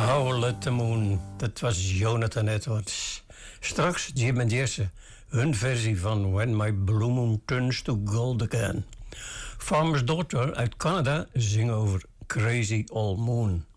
Let the Moon, dat was Jonathan Edwards. Straks Jim en Jesse, hun versie van When My Blue Moon Turns to Gold Again. Farmer's Daughter uit Canada zingt over Crazy Old Moon.